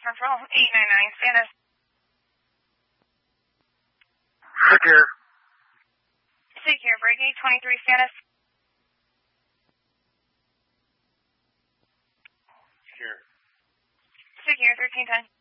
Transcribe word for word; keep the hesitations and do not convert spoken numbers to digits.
Central, eight nine nine, Santa. Secure. Secure, break eight twenty-three, Santa. Secure. Secure, thirteen ten.